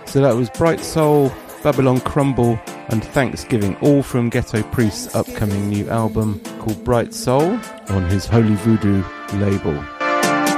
So that was Bright Soul, Babylon Crumble and Thanksgiving, all from Ghetto Priest's upcoming new album called Bright Soul on his Holy Voodoo label.